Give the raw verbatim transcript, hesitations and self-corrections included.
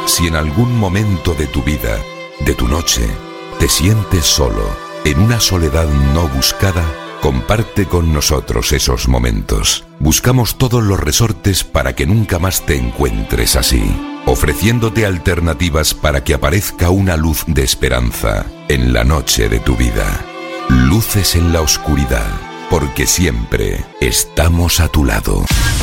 Si en algún momento de tu vida, de tu noche, te sientes solo, en una soledad no buscada, comparte con nosotros esos momentos. Buscamos todos los resortes para que nunca más te encuentres así, ofreciéndote alternativas para que aparezca una luz de esperanza en la noche de tu vida. Luces en la oscuridad, porque siempre estamos a tu lado.